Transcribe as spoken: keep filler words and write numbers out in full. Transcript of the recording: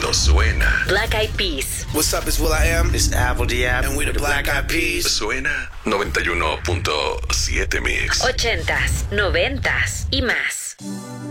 cuando suena. Black Eyed Peas. What's up, it's will.i.am. It's Apple D-App. And we're the Black Eyed Peas. Suena noventa y uno punto siete Mix. Ochentas, noventas y más.